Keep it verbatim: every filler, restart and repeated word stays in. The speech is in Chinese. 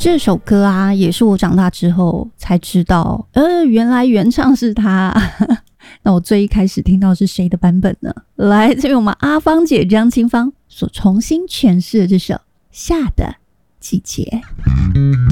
这首歌啊，也是我长大之后才知道，呃，原来原唱是他。那我最一开始听到是谁的版本呢？来自于我们阿芳姐张清芳所重新诠释的这首《夏的季节》。